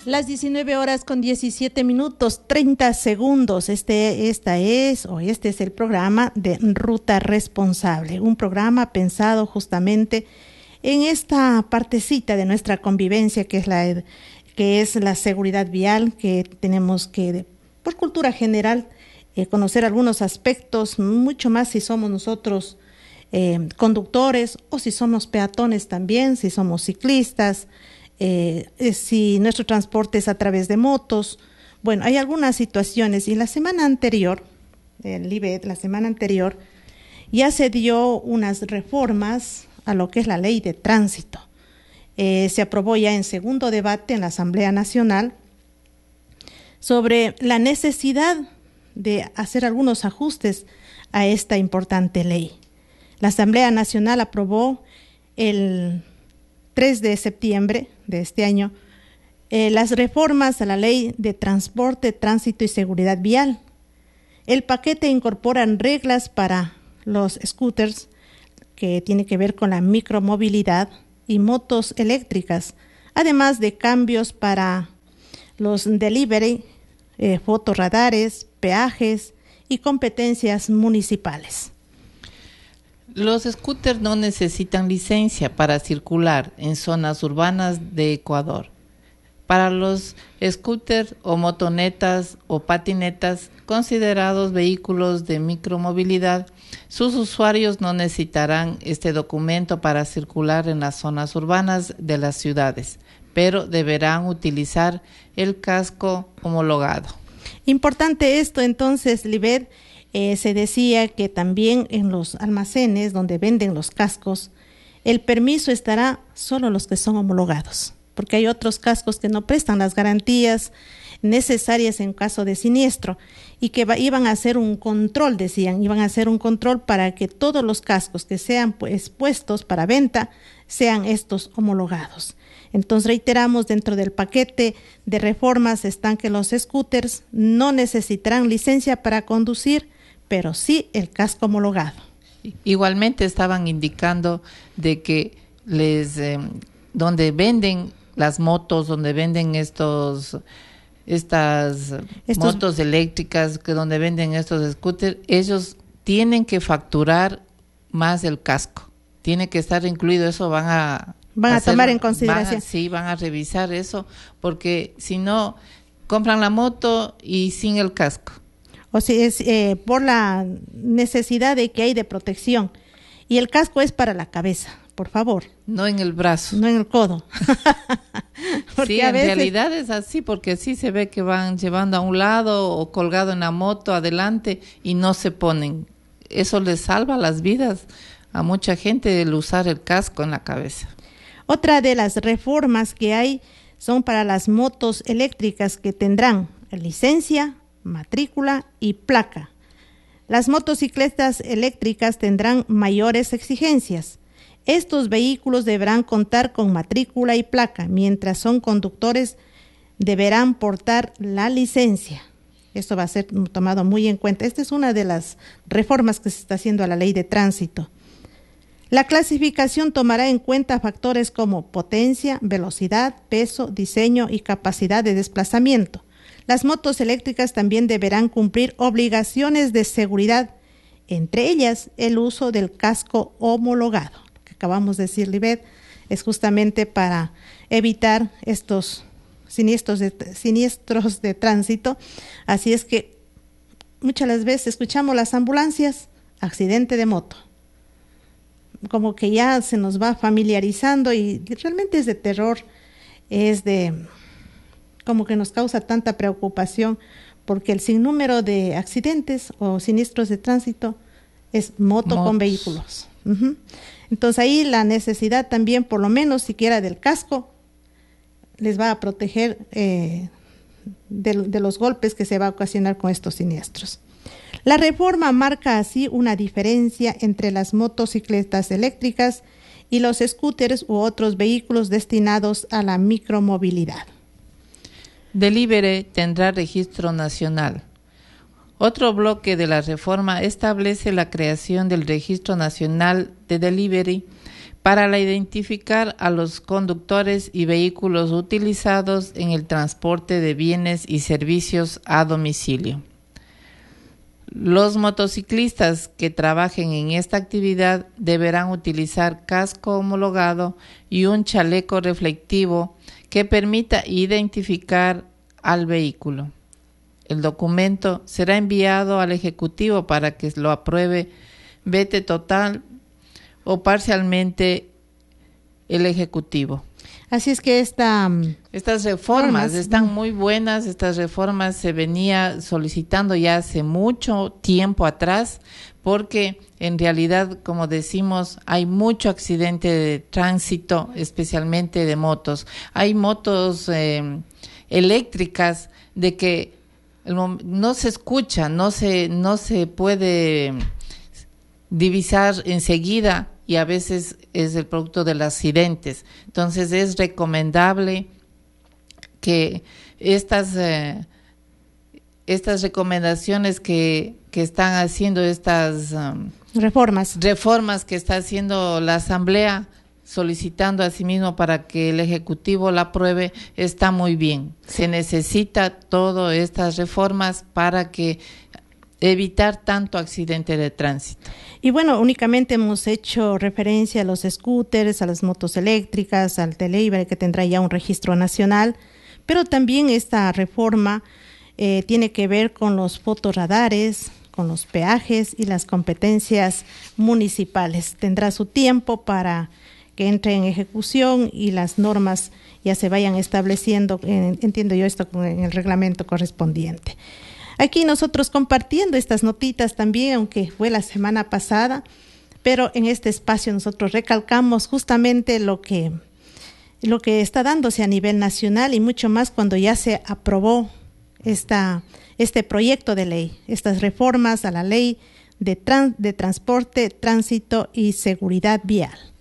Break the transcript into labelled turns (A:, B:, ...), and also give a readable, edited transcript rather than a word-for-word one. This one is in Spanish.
A: Las 19 horas con 17 minutos, 30 segundos. Este es el programa de Ruta Responsable, un programa pensado justamente en esta partecita de nuestra convivencia que es la seguridad vial, que tenemos que, por cultura general, conocer algunos aspectos, mucho más si somos nosotros conductores o si somos peatones también, si somos ciclistas, si nuestro transporte es a través de motos. Bueno, hay algunas situaciones y la semana anterior, ya se dio unas reformas a lo que es la ley de tránsito. Se aprobó ya en segundo debate en la Asamblea Nacional sobre la necesidad de hacer algunos ajustes a esta importante ley. La Asamblea Nacional aprobó el 3 de septiembre de este año las reformas a la Ley de Transporte, Tránsito y Seguridad Vial. El paquete incorpora reglas para los scooters, que tiene que ver con la micromovilidad, y motos eléctricas, además de cambios para los delivery, fotorradares, peajes y competencias municipales.
B: Los scooters no necesitan licencia para circular en zonas urbanas de Ecuador. Para los scooters o motonetas o patinetas considerados vehículos de micromovilidad, sus usuarios no necesitarán este documento para circular en las zonas urbanas de las ciudades, pero deberán utilizar el casco homologado.
A: Importante esto entonces, Libet. Se decía que también en los almacenes donde venden los cascos, el permiso estará solo los que son homologados, porque hay otros cascos que no prestan las garantías necesarias en caso de siniestro y que iban a hacer un control, iban a hacer un control para que todos los cascos que sean puestos para venta sean estos homologados. Entonces reiteramos, dentro del paquete de reformas están que los scooters no necesitarán licencia para conducir, pero sí el casco homologado.
B: Igualmente estaban indicando de que donde venden las motos, donde venden estas motos eléctricas, que donde venden estos scooters, ellos tienen que facturar más el casco. Tiene que estar incluido, eso van a
A: tomar en consideración.
B: Van a revisar eso, porque si no, compran la moto y sin el casco.
A: O si es por la necesidad de que hay de protección. Y el casco es para la cabeza, por favor.
B: No en el brazo.
A: No en el codo.
B: Sí, en realidad es así, porque sí se ve que van llevando a un lado o colgado en la moto adelante y no se ponen. Eso les salva las vidas a mucha gente, el usar el casco en la cabeza.
A: Otra de las reformas que hay son para las motos eléctricas, que tendrán licencia, matrícula y placa. Las motocicletas eléctricas tendrán mayores exigencias. Estos vehículos deberán contar con matrícula y placa, mientras son conductores deberán portar la licencia. Esto va a ser tomado muy en cuenta. Esta es una de las reformas que se está haciendo a la ley de tránsito. La clasificación tomará en cuenta factores como potencia, velocidad, peso, diseño y capacidad de desplazamiento. Las motos eléctricas también deberán cumplir obligaciones de seguridad, entre ellas el uso del casco homologado. Lo que acabamos de decir, Libet, es justamente para evitar estos siniestros de tránsito. Así es que muchas las veces escuchamos las ambulancias, accidente de moto. Como que ya se nos va familiarizando y realmente es de terror, como que nos causa tanta preocupación, porque el sinnúmero de accidentes o siniestros de tránsito es moto con vehículos. Entonces ahí la necesidad también, por lo menos siquiera del casco, les va a proteger de los golpes que se va a ocasionar con estos siniestros. La reforma marca así una diferencia entre las motocicletas eléctricas y los scooters u otros vehículos destinados a la micromovilidad.
B: Delivery tendrá registro nacional. Otro bloque de la reforma establece la creación del Registro Nacional de Delivery para identificar a los conductores y vehículos utilizados en el transporte de bienes y servicios a domicilio. Los motociclistas que trabajen en esta actividad deberán utilizar casco homologado y un chaleco reflectivo que permita identificar al vehículo. El documento será enviado al Ejecutivo para que lo apruebe vete total o parcialmente el Ejecutivo.
A: Así es que
B: estas reformas están muy buenas. Estas reformas se venía solicitando ya hace mucho tiempo atrás, porque en realidad, como decimos, hay mucho accidente de tránsito, especialmente de motos. Hay motos eléctricas de que no se escucha, no se puede divisar enseguida, y a veces es el producto de los accidentes. Entonces es recomendable que estas recomendaciones que están haciendo, estas reformas que está haciendo la Asamblea, solicitando a sí mismo para que el Ejecutivo la apruebe, está muy bien. Se necesita todas estas reformas para que evitar tanto accidente de tránsito.
A: Y bueno, únicamente hemos hecho referencia a los scooters, a las motos eléctricas, al delivery, que tendrá ya un registro nacional, pero también esta reforma tiene que ver con los fotorradares, con los peajes y las competencias municipales. Tendrá su tiempo para que entre en ejecución y las normas ya se vayan estableciendo, entiendo yo esto, en el reglamento correspondiente. Aquí nosotros compartiendo estas notitas también, aunque fue la semana pasada, pero en este espacio nosotros recalcamos justamente lo que está dándose a nivel nacional, y mucho más cuando ya se aprobó este proyecto de ley, estas reformas a la ley de transporte, tránsito y seguridad vial.